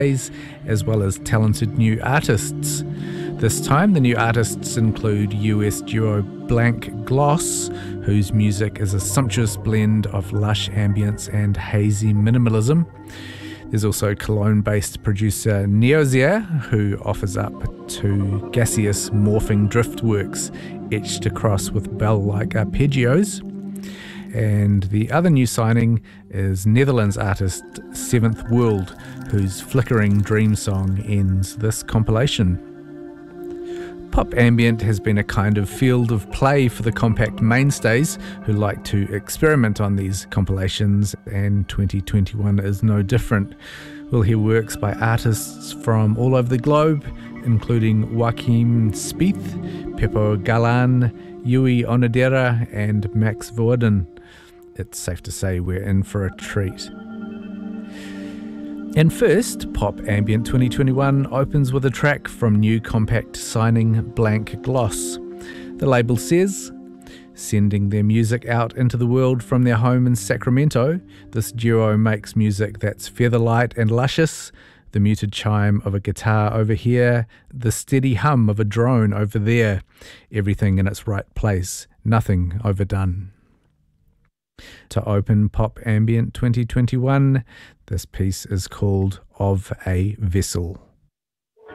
as well as talented new artists. This time, the new artists include US duo Blank Gloss, whose music is a sumptuous blend of lush ambience and hazy minimalism. There's also Cologne-based producer Neozier, who offers up two gaseous morphing drift works etched across with bell-like arpeggios. And the other new signing is Netherlands artist Seventh World, whose flickering dream song ends this compilation. Pop ambient has been a kind of field of play for the compact mainstays who like to experiment on these compilations, and 2021 is no different. We'll hear works by artists from all over the globe, including Joachim Spieth, Peppo Galan, Yui Onodera and Max Verwoerden. It's safe to say we're in for a treat. And first, Pop Ambient 2021 opens with a track from new compact signing Blank Gloss. The label says, sending their music out into the world from their home in Sacramento, this duo makes music that's featherlight and luscious, the muted chime of a guitar over here, the steady hum of a drone over there, everything in its right place, nothing overdone. To open Pop Ambient 2021, this piece is called Of a Vessel.